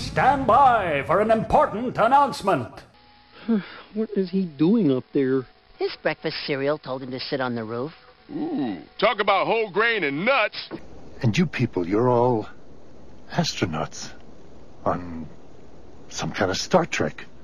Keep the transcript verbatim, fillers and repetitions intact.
stand by for an important announcement. What is he doing up there? His breakfast cereal told him to sit on the roof. Ooh, talk about whole grain and nuts. And you people, you're all astronauts on some kind of Star Trek.